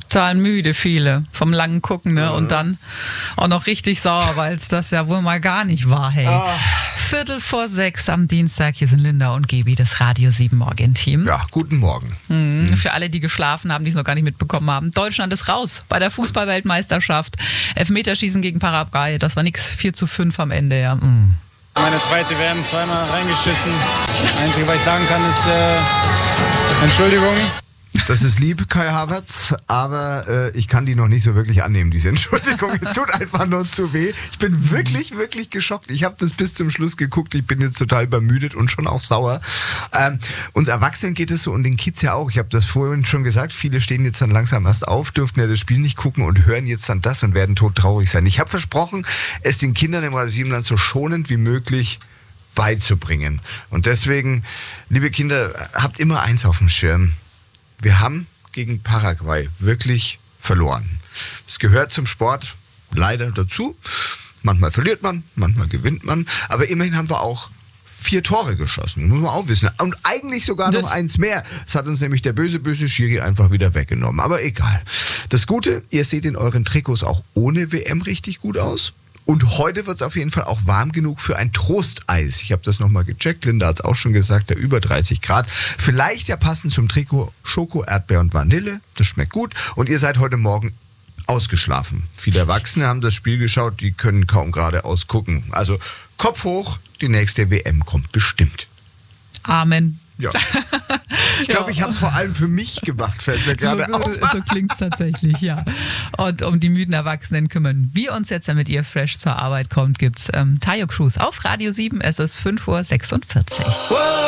total müde, viele vom langen Gucken, ne? Und dann auch noch richtig sauer, weil es das ja wohl mal gar nicht war, hey. 5:45 am Dienstag, hier sind Linda und Gebi, das Radio 7 Morgen-Team. Ja, guten Morgen. Für alle, die geschlafen haben, die es noch gar nicht mitbekommen haben. Deutschland ist raus bei der Fußball-Weltmeisterschaft. Elfmeterschießen gegen Paraguay, das war nix, 4:5 am Ende, ja. Meine zweite WM, zweimal reingeschissen. Das Einzige, was ich sagen kann, ist Entschuldigung. Das ist lieb, Kai Havertz, aber ich kann die noch nicht so wirklich annehmen, diese Entschuldigung. Es tut einfach nur zu weh. Ich bin wirklich, wirklich geschockt. Ich habe das bis zum Schluss geguckt. Ich bin jetzt total übermüdet und schon auch sauer. Uns Erwachsenen geht es so und den Kids ja auch. Ich habe das vorhin schon gesagt. Viele stehen jetzt dann langsam erst auf, dürften ja das Spiel nicht gucken und hören jetzt dann das und werden todtraurig sein. Ich habe versprochen, es den Kindern im Radio Siebenland so schonend wie möglich beizubringen. Und deswegen, liebe Kinder, habt immer eins auf dem Schirm. Wir haben gegen Paraguay wirklich verloren. Es gehört zum Sport leider dazu. Manchmal verliert man, manchmal gewinnt man. Aber immerhin haben wir auch 4 Tore geschossen. Muss man auch wissen. Und eigentlich sogar noch eins mehr. Das hat uns nämlich der böse Schiri einfach wieder weggenommen. Aber egal. Das Gute, ihr seht in euren Trikots auch ohne WM richtig gut aus. Und heute wird es auf jeden Fall auch warm genug für ein Trosteis. Ich habe das nochmal gecheckt. Linda hat es auch schon gesagt, der über 30 Grad. Vielleicht ja passend zum Trikot Schoko, Erdbeer und Vanille. Das schmeckt gut. Und ihr seid heute Morgen ausgeschlafen. Viele Erwachsene haben das Spiel geschaut, die können kaum geradeaus gucken. Also Kopf hoch, die nächste WM kommt bestimmt. Amen. Ja. Ich glaube, ich habe es vor allem für mich gemacht, fällt mir gerade auf. So klingt es tatsächlich, ja. Und um die müden Erwachsenen kümmern wir uns jetzt, damit ihr fresh zur Arbeit kommt, gibt's Tayo Cruz auf Radio 7. Es ist 5:46 Uhr.